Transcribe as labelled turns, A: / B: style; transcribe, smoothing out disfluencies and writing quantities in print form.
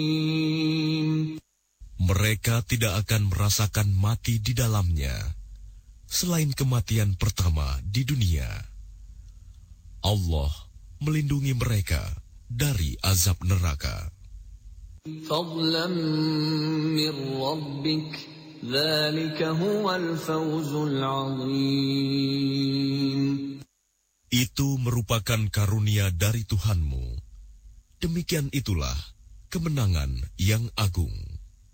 A: Mereka tidak akan merasakan mati di dalamnya, selain kematian pertama di dunia. Allah melindungi mereka dari azab neraka.
B: Fadlan min rabbik, dzalika huwal fawzul 'azim.
A: Itu merupakan karunia dari Tuhanmu. Demikian itulah kemenangan yang agung.